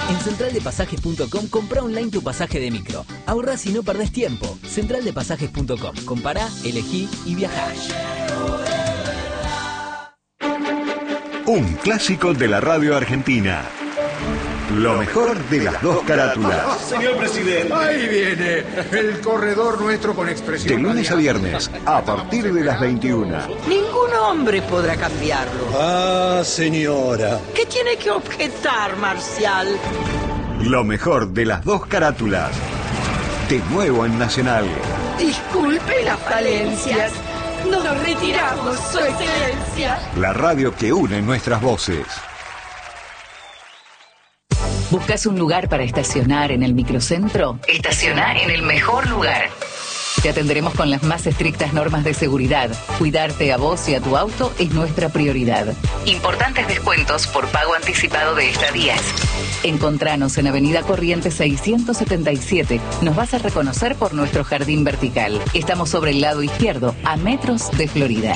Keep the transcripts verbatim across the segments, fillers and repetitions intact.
En central de pasajes punto com compra online tu pasaje de micro. Ahorrás y no perdés tiempo. central de pasajes punto com. Compará, elegí y viajá. Un clásico de la radio argentina. Lo mejor de las dos carátulas. Señor presidente. Ahí viene el corredor nuestro con expresión. De lunes a viernes, a partir de las veintiuna. Ningún hombre podrá cambiarlo. Ah, señora. ¿Qué tiene que objetar, Marcial? Lo mejor de las dos carátulas. De nuevo en Nacional. Disculpe las falencias. Nos retiramos, Su Excelencia. La radio que une nuestras voces. ¿Buscas un lugar para estacionar en el microcentro? Estacioná en el mejor lugar. Te atenderemos con las más estrictas normas de seguridad. Cuidarte a vos y a tu auto es nuestra prioridad. Importantes descuentos por pago anticipado de estadías. Encontranos en Avenida Corrientes seiscientos setenta y siete. Nos vas a reconocer por nuestro jardín vertical. Estamos sobre el lado izquierdo, a metros de Florida.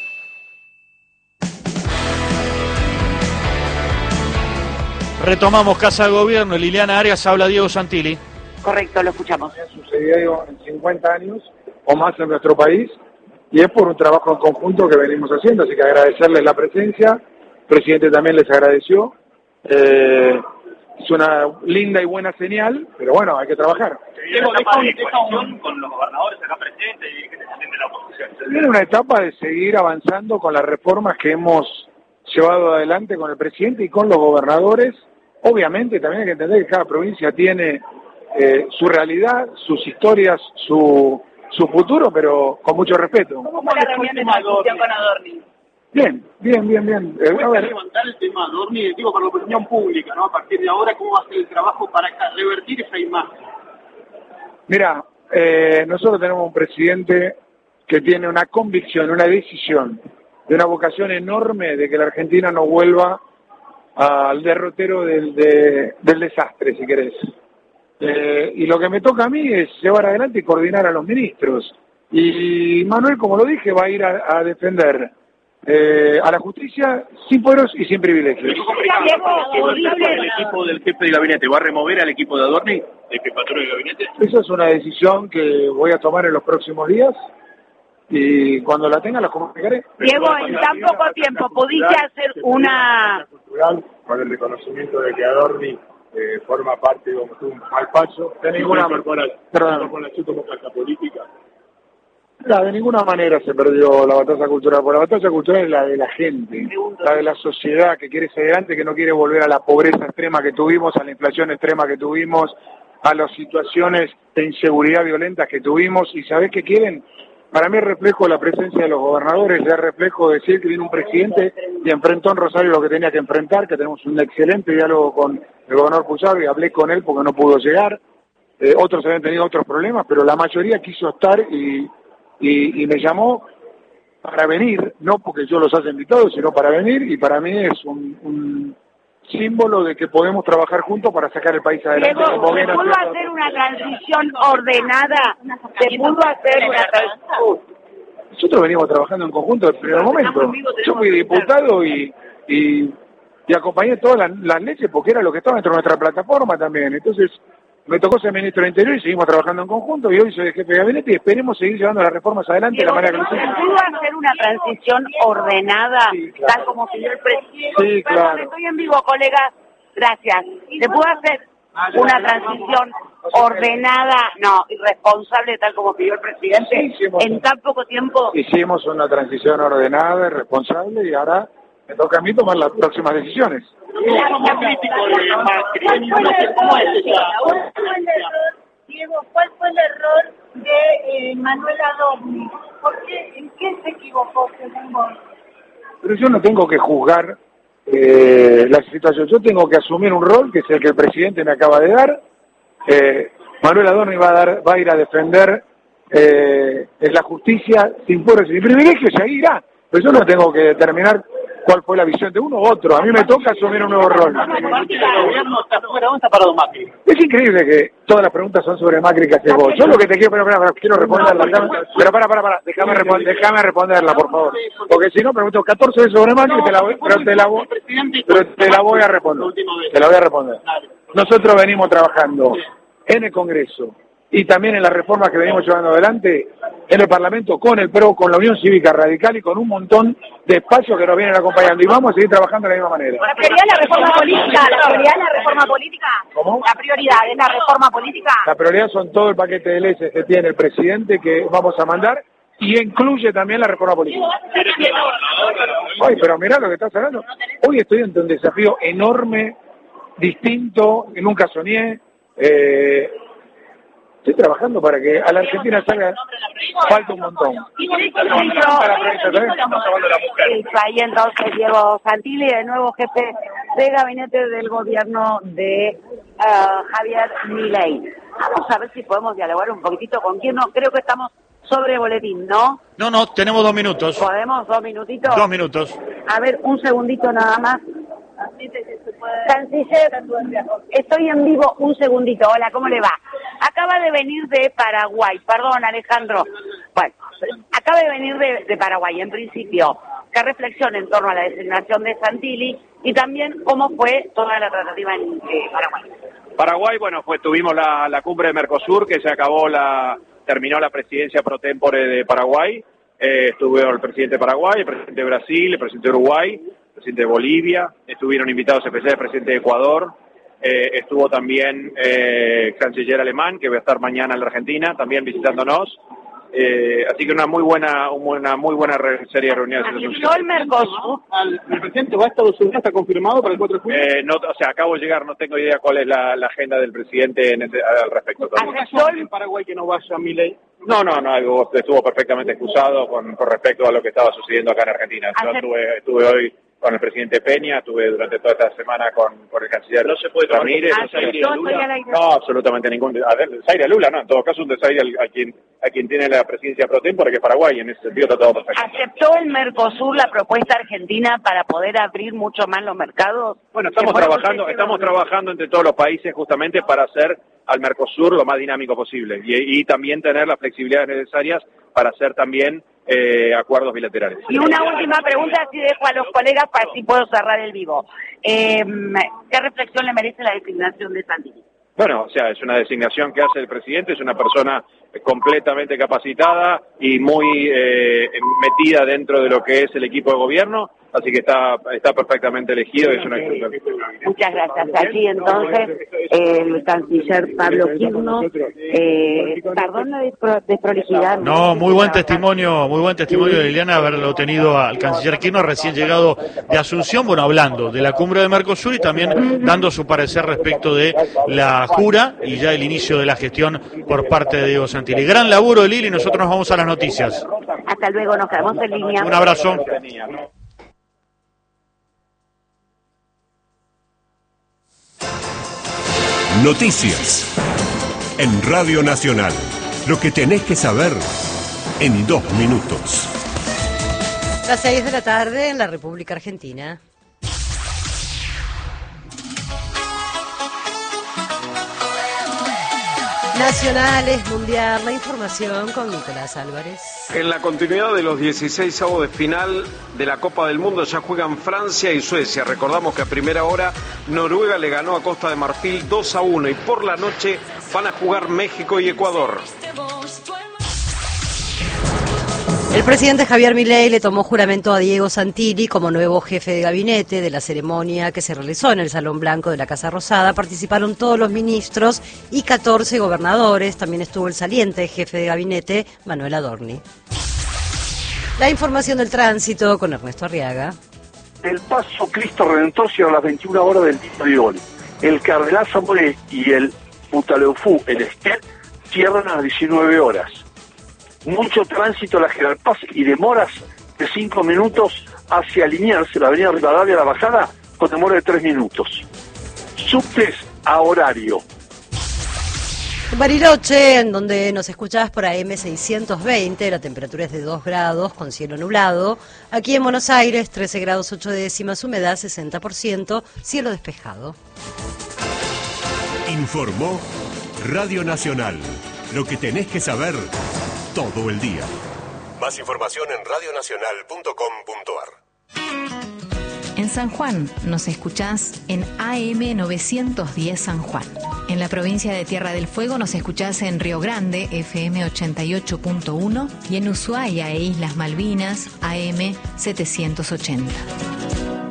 Retomamos Casa de Gobierno. Liliana Arias, habla Diego Santilli. Correcto, lo escuchamos. Ha sucedido en cincuenta años o más en nuestro país y es por un trabajo en conjunto que venimos haciendo, así que agradecerles la presencia. El presidente también les agradeció. Eh, es una linda y buena señal, pero bueno, hay que trabajar. Diego, deja, deja un con los gobernadores acá presentes y dirigentes también de la oposición. Viene una etapa de seguir avanzando con las reformas que hemos llevado adelante con el presidente y con los gobernadores. Obviamente también hay que entender que cada provincia tiene eh, su realidad, sus historias, su su futuro, pero con mucho respeto. ¿Cómo fue la reunión de discusión con Adorni? Bien, bien, bien, bien. Eh, a ver. levantar el tema Adorni, digo, para la opinión pública, ¿no? A partir de ahora, ¿cómo va a ser el trabajo para revertir esa imagen? Mira, eh, nosotros tenemos un presidente que tiene una convicción, una decisión, de una vocación enorme de que la Argentina no vuelva al derrotero del, de, del desastre, si querés. Eh, y lo que me toca a mí es llevar adelante y coordinar a los ministros. Y Manuel, como lo dije, va a ir a, a defender eh, a la justicia sin poderos y sin privilegios. ¿El equipo del jefe de gabinete va a remover al equipo de Adorni, de jefatura de gabinete? Eso es una decisión que voy a tomar en los próximos días. Y cuando la tenga la comunicaré. Diego, en tan poco tiempo, ¿pudiste hacer una... cultural con el reconocimiento de que Adorni eh, forma parte, como tú, un mal paso, de ninguna manera, con la como carta política? No, de ninguna manera se perdió la batalla cultural, porque la batalla cultural es la de la gente, la de la sociedad que quiere seguir adelante, que no quiere volver a la pobreza extrema que tuvimos, a la inflación extrema que tuvimos, a las situaciones de inseguridad violenta que tuvimos, y ¿sabés qué quieren? Para mí es reflejo de la presencia de los gobernadores, es reflejo de decir que viene un presidente y enfrentó en Rosario lo que tenía que enfrentar, que tenemos un excelente diálogo con el gobernador Pujaro y hablé con él porque no pudo llegar. Eh, otros habían tenido otros problemas, pero la mayoría quiso estar y, y, y me llamó para venir, no porque yo los haya invitado, sino para venir, y para mí es un, un símbolo de que podemos trabajar juntos para sacar el país adelante. Diego, ¿se pudo hacer una transición ordenada? ¿Se pudo hacer una transición? Nosotros venimos trabajando en conjunto desde el primer momento. Yo fui diputado y, y, y acompañé todas las, las leyes porque era lo que estaba dentro de nuestra plataforma también. Entonces me tocó ser ministro del Interior y seguimos trabajando en conjunto, y hoy soy el jefe de gabinete y esperemos seguir llevando las reformas adelante de la manera que lo hicimos. ¿Se pudo hacer una transición ordenada, sí, claro, tal como pidió el presidente? Sí, claro. Perdón, estoy en vivo, colega. Gracias. ¿Se pudo hacer una transición ordenada, no, irresponsable, tal como pidió el presidente, sí, en tan poco tiempo? Hicimos una transición ordenada y responsable, y ahora me toca a mí tomar las próximas decisiones. Diego, ¿cuál fue el error de eh, Manuel Adorni? ¿Por qué? ¿En qué se equivocó, según vos? Pero yo no tengo que juzgar eh, la situación, yo tengo que asumir un rol que es el que el presidente me acaba de dar. Eh, Manuel Adorni va a, dar, va a ir a defender eh, la justicia sin poderes y privilegios, y ahí irá. Pero yo no tengo que determinar cuál fue la visión de uno u otro. A mí me toca asumir un nuevo rol. Es increíble que todas las preguntas son sobre Macri que haces vos. Yo lo que te quiero, pero, pero, pero quiero responderla. Pero para, para, para, déjame, responder, déjame responderla, por favor. Porque si no, pregunto catorce veces sobre Macri, te la voy, pero, te la voy, pero te la voy a responder. Te la voy a responder. Nosotros venimos trabajando en el Congreso y también en las reformas que venimos llevando adelante en el Parlamento con el P R O, con la Unión Cívica Radical y con un montón de espacios que nos vienen acompañando. Y vamos a seguir trabajando de la misma manera. ¿La prioridad es la reforma política? ¿La prioridad es la reforma política? ¿Cómo? ¿La prioridad es la reforma política? La prioridad son todo el paquete de leyes que tiene el presidente que vamos a mandar y incluye también la reforma política. Ay, pero mirá lo que estás hablando. Hoy estoy ante un desafío enorme, distinto, que nunca soñé. Eh, Estoy trabajando para que a la Argentina salga, falta un montón. Y ahí entonces Diego Santilli, el nuevo jefe de gabinete del gobierno de uh, Javier Milei. Vamos a ver si podemos dialogar un poquitito con quién. No, creo que estamos sobre boletín, ¿no? No, no, tenemos dos minutos. ¿Podemos dos minutitos? Dos minutos. A ver, un segundito nada más. Canciller, estoy en vivo un segundito. Hola, ¿cómo le va? Acaba de venir de Paraguay, perdón Alejandro. Bueno, acaba de venir de, de Paraguay, en principio. ¿Qué reflexión en torno a la designación de Santilli y también cómo fue toda la tratativa en eh, Paraguay? Paraguay, bueno, pues tuvimos la, la cumbre de Mercosur, que se acabó la, terminó la presidencia pro tempore de Paraguay. Eh, estuvo el presidente de Paraguay, el presidente de Brasil, el presidente de Uruguay, el presidente de Bolivia, estuvieron invitados especiales el presidente de Ecuador, eh, estuvo también eh, el canciller alemán, que va a estar mañana en la Argentina, también visitándonos. Eh, así que una muy buena una muy buena serie de reuniones. ¿Aceptó el Mercosur? ¿El presidente va a Estados Unidos? ¿Está confirmado para el cuatro de julio? Eh, no, o sea, acabo de llegar, no tengo idea cuál es la, la agenda del presidente en ese, al respecto. ¿Aceptó en Paraguay que no vaya Milei? No, no, no, estuvo perfectamente excusado con, con respecto a lo que estaba sucediendo acá en Argentina. Yo estuve, estuve hoy con el presidente Peña, estuve durante toda esta semana con, con el canciller no se puede Ramírez. No, absolutamente ningún. A ver, desaire a Lula, no, en todo caso un desaire a, a quien a quien tiene la presidencia pro tempore, que es Paraguay, en ese sentido está todo perfecto. ¿Aceptó el Mercosur la propuesta argentina para poder abrir mucho más los mercados? Bueno, estamos trabajando, estamos trabajando entre todos los países justamente para hacer al Mercosur lo más dinámico posible y, y también tener las flexibilidades necesarias para hacer también eh, acuerdos bilaterales. Y una última pregunta, así dejo a los colegas para así puedo cerrar el vivo. Eh, ¿Qué reflexión le merece la designación de Santilli? Bueno, o sea, es una designación que hace el presidente, es una persona completamente capacitada y muy eh, metida dentro de lo que es el equipo de gobierno, así que está está perfectamente elegido y es una Muchas gracias. Allí entonces el canciller Pablo Quirno, eh, perdón la despro, desprolijidad. No, muy buen testimonio, muy buen testimonio de Liliana haberlo tenido al canciller Quirno recién llegado de Asunción, bueno, hablando de la cumbre de Mercosur y también dando su parecer respecto de la jura y ya el inicio de la gestión por parte de Diego Santilli. Gran laburo de Lili, nosotros nos vamos a las noticias. Hasta luego, nos quedamos en línea. Un abrazo. Noticias en Radio Nacional. Lo que tenés que saber en dos minutos. Las seis de la tarde en la República Argentina. Nacionales, mundial, la información con Nicolás Álvarez. En la continuidad de los dieciséis avos de final de la Copa del Mundo ya juegan Francia y Suecia. Recordamos que a primera hora Noruega le ganó a Costa de Marfil dos a uno y por la noche van a jugar México y Ecuador. El presidente Javier Milei le tomó juramento a Diego Santilli como nuevo jefe de gabinete. De la ceremonia que se realizó en el Salón Blanco de la Casa Rosada participaron todos los ministros y catorce gobernadores. También estuvo el saliente jefe de gabinete, Manuel Adorni. La información del tránsito con Ernesto Arriaga. El paso Cristo Redentor cierra a las veintiuna horas del día de hoy. El Cardenal Zamoré y el Putaleufú, el Esquel, cierran a las diecinueve horas. Mucho tránsito en la General Paz y demoras de cinco minutos hacia alinearse la avenida Rivadavia a la bajada con demora de tres minutos. Subtes a horario. En Bariloche, en donde nos escuchás por A M seiscientos veinte, la temperatura es de dos grados con cielo nublado. Aquí en Buenos Aires, trece grados ocho décimas, humedad sesenta por ciento, cielo despejado. Informó Radio Nacional. Lo que tenés que saber todo el día. Más información en radio nacional punto com punto a r. En San Juan nos escuchás en A M novecientos diez San Juan. En la provincia de Tierra del Fuego nos escuchás en Río Grande, F M ochenta y ocho punto uno, y en Ushuaia e Islas Malvinas, A M setecientos ochenta.